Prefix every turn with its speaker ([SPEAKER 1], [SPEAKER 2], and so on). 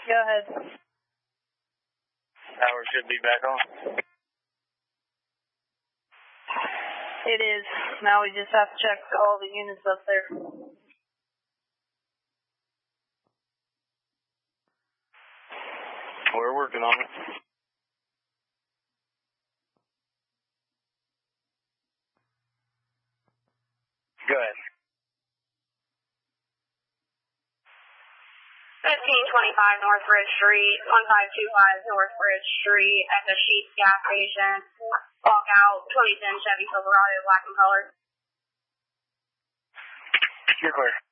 [SPEAKER 1] Go ahead.
[SPEAKER 2] Power should be back on.
[SPEAKER 1] It is. Now we just have to check all the units up there.
[SPEAKER 2] We're working on it. Go ahead.
[SPEAKER 3] 1525 North Bridge Street, 1525 North Bridge Street at the Sheetz gas station. Walk out, 2010 Chevy Silverado, black and color.
[SPEAKER 2] You're clear.